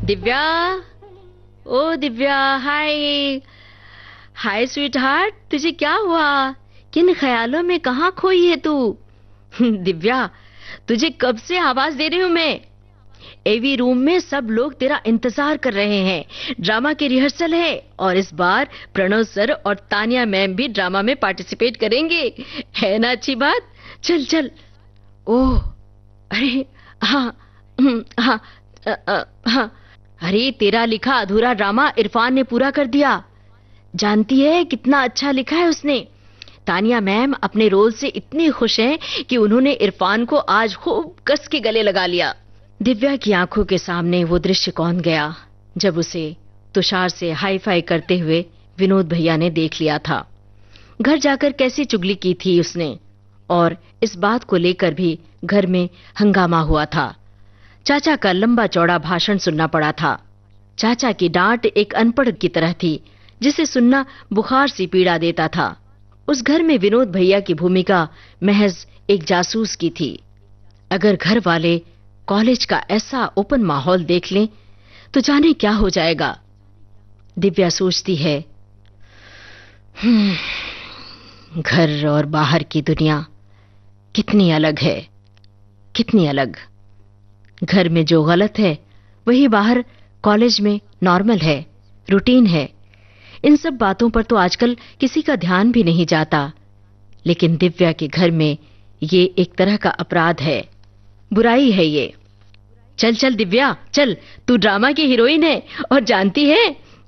दिव्या। ओ दिव्या, हाय। हाय sweet heart, तुझे क्या हुआ? किन ख्यालों में कहाँ खोई है तू? दिव्या, तुझे कब से आवाज दे रही हूँ मैं। एवी रूम में सब लोग तेरा इंतजार कर रहे हैं। ड्रामा की रिहर्सल है और इस बार प्रणव सर और तानिया मैम भी ड्रामा में पार्टिसिपेट करेंगे। है ना अच्छी बात? चल चल। ओह, अरे, हाँ, हाँ, हाँ। अरे, तेरा लिखा अधूरा ड्रामा इरफान ने पूरा कर दिया। जानती है कितना अच्छा लिखा है उसने। तानिया मैम अपने रोल से इतनी खुश हैं कि उन्होंने इरफान को आज खूब कस के गले लगा लिया। दिव्या की आंखों के सामने वो दृश्य कौन गया जब उसे तुषार से हाई फाई करते हुए विनोद भैया ने देख लिया था। घर जाकर कैसी चुगली की थी उसने, और इस बात को लेकर भी घर में हंगामा हुआ था। चाचा का लंबा चौड़ा भाषण सुनना पड़ा था। चाचा की डांट एक अनपढ़ की तरह थी, जिसे सुनना बुखार सी पीड़ा देता था। उस घर में विनोद भैया की भूमिका महज एक जासूस की थी। अगर घर वाले कॉलेज का ऐसा ओपन माहौल देख लें तो जाने क्या हो जाएगा। दिव्या सोचती है, घर और बाहर की दुनिया कितनी अलग है, कितनी अलग। घर में जो गलत है वही बाहर कॉलेज में नॉर्मल है, रूटीन है। इन सब बातों पर तो आजकल किसी का ध्यान भी नहीं जाता, लेकिन दिव्या के घर में ये एक तरह का अपराध है, बुराई है ये। चल चल दिव्या, चल। तू ड्रामा की हीरोइन है और जानती है